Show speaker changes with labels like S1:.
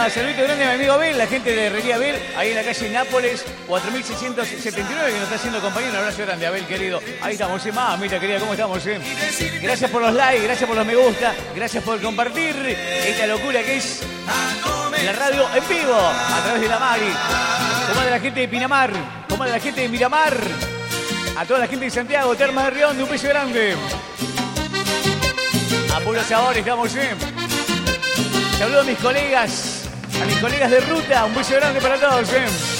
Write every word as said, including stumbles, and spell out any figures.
S1: Arriba, saludito grande a mi amigo Abel, la gente de Herrería Abel, ahí en la calle Nápoles, cuatro mil seiscientos setenta y nueve, que nos está haciendo compañía. Un abrazo grande, Abel, querido. Ahí estamos, eh, mamita querida, ¿cómo estamos? Eh? Gracias por los likes, gracias por los me gusta, gracias por compartir esta locura que es la radio en vivo, a través de la Mari. Como de la gente de Pinamar, como de la gente de Miramar, a toda la gente de Santiago, Termas de Rión, de un beso grande. A puros sabores, estamos, eh. Saludos a mis colegas, a mis colegas de ruta, un beso grande para todos, eh.